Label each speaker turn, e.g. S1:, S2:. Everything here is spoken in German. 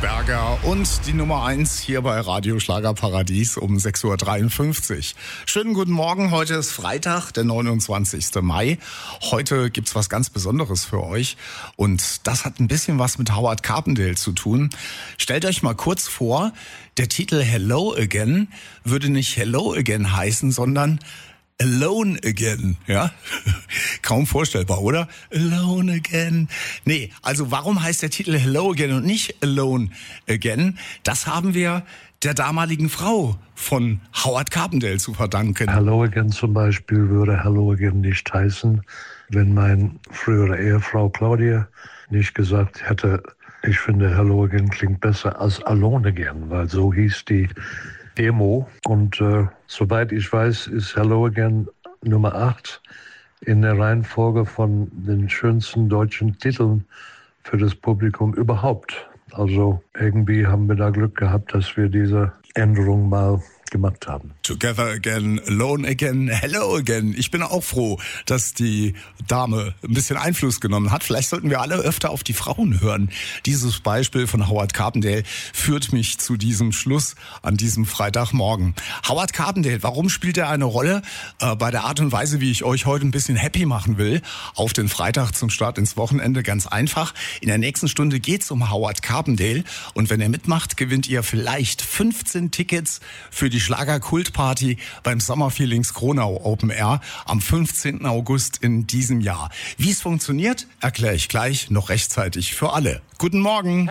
S1: Berger und die Nummer 1 hier bei Radio Schlagerparadies um 6.53 Uhr. Schönen guten Morgen, heute ist Freitag, der 29. Mai. Heute gibt's was ganz Besonderes für euch und das hat ein bisschen was mit Howard Carpendale zu tun. Stellt euch mal kurz vor, der Titel Hello Again würde nicht Hello Again heißen, sondern Alone Again, ja? Kaum vorstellbar, oder? Alone Again. Nee, also warum heißt der Titel Hello Again und nicht Alone Again? Das haben wir der damaligen Frau von Howard Carpendale zu verdanken.
S2: Hello Again zum Beispiel würde Hello Again nicht heißen, wenn meine frühere Ehefrau Claudia nicht gesagt hätte, ich finde Hello Again klingt besser als Alone Again, weil so hieß die Demo. Und soweit ich weiß, ist Hello Again Nummer 8 in der Reihenfolge von den schönsten deutschen Titeln für das Publikum überhaupt. Also irgendwie haben wir da Glück gehabt, dass wir diese Änderung mal gemacht haben.
S1: Together again, alone again, hello again. Ich bin auch froh, dass die Dame ein bisschen Einfluss genommen hat. Vielleicht sollten wir alle öfter auf die Frauen hören. Dieses Beispiel von Howard Carpendale führt mich zu diesem Schluss an diesem Freitagmorgen. Howard Carpendale, warum spielt er eine Rolle? Bei der Art und Weise, wie ich euch heute ein bisschen happy machen will, auf den Freitag zum Start ins Wochenende, ganz einfach. In der nächsten Stunde geht's um Howard Carpendale und wenn ihr mitmacht, gewinnt ihr vielleicht 15 Tickets für die Schlager-Kultparty beim Sommerfeelings Kronau Open Air am 15. August in diesem Jahr. Wie es funktioniert, erkläre ich gleich noch rechtzeitig für alle. Guten Morgen!